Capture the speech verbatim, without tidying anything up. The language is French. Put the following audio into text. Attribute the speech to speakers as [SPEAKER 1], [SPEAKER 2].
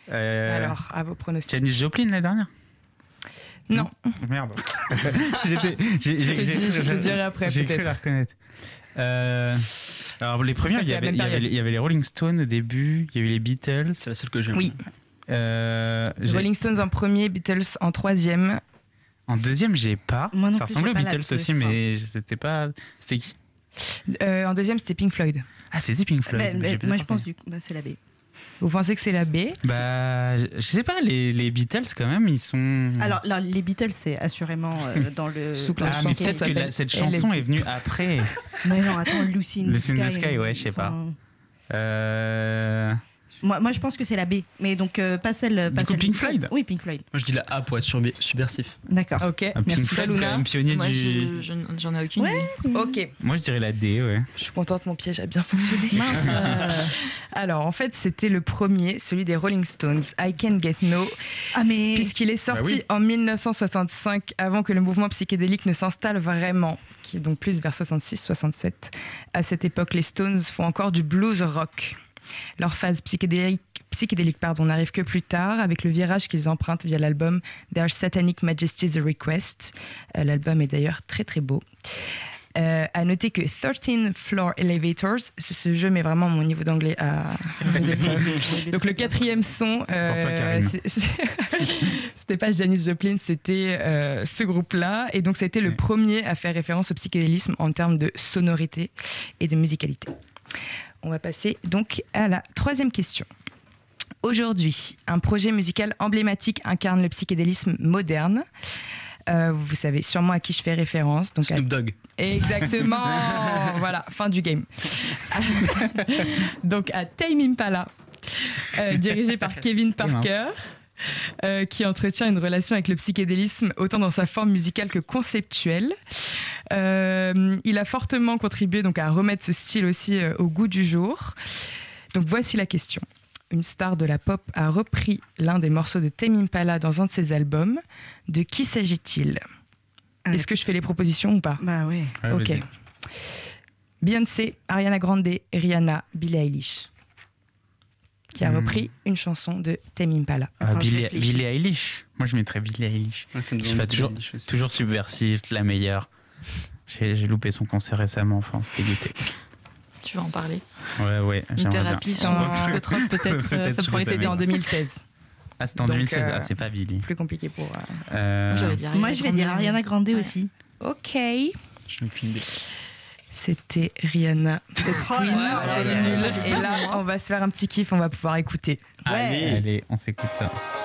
[SPEAKER 1] Euh,
[SPEAKER 2] Alors, à vos pronostics.
[SPEAKER 1] Janis Joplin l'année dernière.
[SPEAKER 2] Non.
[SPEAKER 1] Merde. J'étais, j'ai, j'ai,
[SPEAKER 2] je te,
[SPEAKER 1] j'ai,
[SPEAKER 2] dis,
[SPEAKER 1] j'ai,
[SPEAKER 2] je te dirai après,
[SPEAKER 1] j'ai
[SPEAKER 2] peut-être.
[SPEAKER 1] cru la reconnaître. Euh, alors, les premières,
[SPEAKER 2] Enfin,
[SPEAKER 1] il, y
[SPEAKER 2] c'est la
[SPEAKER 1] avait,
[SPEAKER 2] même
[SPEAKER 1] il, y avait,
[SPEAKER 2] période.
[SPEAKER 1] il y avait les Rolling Stones au début, il y a eu les Beatles.
[SPEAKER 3] C'est la seule que j'aime.
[SPEAKER 2] Oui.
[SPEAKER 1] Euh, j'ai-
[SPEAKER 2] Rolling Stones en premier, Beatles en troisième.
[SPEAKER 1] En deuxième, j'ai pas.
[SPEAKER 4] Moi non
[SPEAKER 1] Ça
[SPEAKER 4] plus,
[SPEAKER 1] ressemblait aux
[SPEAKER 4] j'ai pas la
[SPEAKER 1] Beatles
[SPEAKER 4] deux,
[SPEAKER 1] aussi,
[SPEAKER 4] je crois.
[SPEAKER 1] mais c'était pas. C'était qui?
[SPEAKER 2] Euh, en deuxième, c'était Pink Floyd.
[SPEAKER 1] Ah, c'était Pink Floyd.
[SPEAKER 4] Mais- mais
[SPEAKER 1] J'ai
[SPEAKER 4] moi,
[SPEAKER 1] pas
[SPEAKER 4] je pense
[SPEAKER 1] entendu.
[SPEAKER 4] du coup, bah, c'est la B.
[SPEAKER 2] Vous pensez que c'est la B?
[SPEAKER 1] Bah, je je sais pas, les, les Beatles quand même, ils sont.
[SPEAKER 4] Alors, là, les Beatles, c'est assurément euh, dans le.
[SPEAKER 2] Sous
[SPEAKER 4] dans
[SPEAKER 2] la
[SPEAKER 4] le
[SPEAKER 1] Ah, mais
[SPEAKER 2] chanson
[SPEAKER 1] peut-être que la-
[SPEAKER 2] s'appelle
[SPEAKER 1] cette
[SPEAKER 2] L S D.
[SPEAKER 1] chanson est venue après.
[SPEAKER 4] Mais non, attends, Lucy in the
[SPEAKER 1] Lucy in the
[SPEAKER 4] Sky.
[SPEAKER 1] Sky, ouais, je sais pas.
[SPEAKER 4] Enfin,
[SPEAKER 1] Euh...
[SPEAKER 4] Moi, moi, je pense que c'est la B. Mais donc, euh, pas celle. Pas
[SPEAKER 1] coup,
[SPEAKER 4] celle
[SPEAKER 1] Pink
[SPEAKER 4] des
[SPEAKER 1] Floyd.
[SPEAKER 4] Beatles. Oui, Pink Floyd.
[SPEAKER 3] Moi, je dis la A pour être surbi- subversif.
[SPEAKER 4] D'accord.
[SPEAKER 2] Ok,
[SPEAKER 1] Ah, Pink
[SPEAKER 2] merci.
[SPEAKER 1] Floyd,
[SPEAKER 2] Luna.
[SPEAKER 1] quand même pionnier
[SPEAKER 5] Moi,
[SPEAKER 1] du.
[SPEAKER 5] je- je- j'en ai aucune
[SPEAKER 4] Ouais.
[SPEAKER 5] idée.
[SPEAKER 2] Ok,
[SPEAKER 1] Moi, je dirais la D, ouais.
[SPEAKER 2] je suis contente, mon piège a bien fonctionné.
[SPEAKER 4] Mince. euh,
[SPEAKER 2] Alors, en fait, c'était le premier, celui des Rolling Stones, I Can't Get No,
[SPEAKER 4] Ah, mais.
[SPEAKER 2] puisqu'il est sorti
[SPEAKER 1] Bah oui.
[SPEAKER 2] en mille neuf cent soixante-cinq, avant que le mouvement psychédélique ne s'installe vraiment, qui est donc plus vers soixante-six soixante-sept. À cette époque, les Stones font encore du blues rock. Leur phase psychédélique, psychédélique pardon, n'arrive que plus tard, avec le virage qu'ils empruntent via l'album Their Satanic Majesty's Request. Euh, L'album est d'ailleurs très très beau. Euh, à noter que thirteen Floor Elevators, ce, ce jeu met vraiment mon niveau d'anglais à rude épreuve. Donc le quatrième son, euh,
[SPEAKER 1] Pour toi, Karine.
[SPEAKER 2] c'est- c'est- c'était pas Janis Joplin, c'était euh, ce groupe-là. Et donc ça a été le
[SPEAKER 1] Ouais.
[SPEAKER 2] premier à faire référence au psychédélisme en termes de sonorité et de musicalité. On va passer donc à la troisième question. Aujourd'hui, un projet musical emblématique incarne le psychédélisme moderne. Euh, vous savez sûrement à qui je fais référence. Donc à-
[SPEAKER 3] Snoop Dogg.
[SPEAKER 2] Exactement. Voilà, fin du game. Donc à Tame Impala, euh, dirigé par Kevin Parker, euh, qui entretient une relation avec le psychédélisme autant dans sa forme musicale que conceptuelle. Euh, il a fortement contribué donc à remettre ce style aussi euh, au goût du jour. Donc voici la question. Une star de la pop a repris l'un des morceaux de Tame Impala dans un de ses albums. De qui s'agit-il ?
[SPEAKER 4] Ah,
[SPEAKER 2] Est-ce que je fais les propositions ou pas ?
[SPEAKER 4] Bah, ouais.
[SPEAKER 1] Ouais,
[SPEAKER 2] Ok.
[SPEAKER 1] vas-y.
[SPEAKER 2] Beyoncé, Ariana Grande, Rihanna, Billie Eilish, qui a
[SPEAKER 1] Hmm.
[SPEAKER 2] repris une chanson de Tame Impala.
[SPEAKER 1] Ah,
[SPEAKER 4] Attends, je
[SPEAKER 1] Billie,
[SPEAKER 4] réfléchis.
[SPEAKER 1] Billie Eilish. Moi, je mettrais Billie Eilish.
[SPEAKER 3] Ouais, ça me
[SPEAKER 1] Je sais
[SPEAKER 3] donne
[SPEAKER 1] pas,
[SPEAKER 3] envie
[SPEAKER 1] toujours,
[SPEAKER 3] de choses.
[SPEAKER 1] toujours subversive, la meilleure. J'ai, j'ai loupé son concert récemment, enfin, c'était dégoûté.
[SPEAKER 5] Tu vas en parler.
[SPEAKER 1] Ouais, ouais.
[SPEAKER 5] Une
[SPEAKER 1] j'aimerais
[SPEAKER 5] thérapie
[SPEAKER 1] bien.
[SPEAKER 5] sur un psychotrope, peut-être. euh,
[SPEAKER 1] Peut-être
[SPEAKER 5] ça
[SPEAKER 1] je
[SPEAKER 5] pourrait
[SPEAKER 1] sais
[SPEAKER 5] t'aider
[SPEAKER 2] C'était
[SPEAKER 1] pas.
[SPEAKER 2] en deux mille seize.
[SPEAKER 1] Ah, c'était en
[SPEAKER 2] Donc,
[SPEAKER 1] deux mille seize.
[SPEAKER 2] euh,
[SPEAKER 1] Ah, c'est pas Billie.
[SPEAKER 2] Plus compliqué pour... euh,
[SPEAKER 1] Euh,
[SPEAKER 5] Moi, j'avais dit Ariana
[SPEAKER 4] Moi, je vais dire
[SPEAKER 5] Grande,
[SPEAKER 4] Ariana Grande
[SPEAKER 5] Ouais.
[SPEAKER 4] aussi.
[SPEAKER 2] Ok.
[SPEAKER 3] Je n'ai aucune idée.
[SPEAKER 2] C'était Rihanna. Peut-être
[SPEAKER 4] Oh là
[SPEAKER 2] Queen.
[SPEAKER 4] là,
[SPEAKER 2] Elle est
[SPEAKER 1] là là
[SPEAKER 2] nulle.
[SPEAKER 1] là.
[SPEAKER 2] Et là, on va se faire un petit kiff, on va pouvoir écouter.
[SPEAKER 4] Ouais.
[SPEAKER 1] Allez, on s'écoute ça.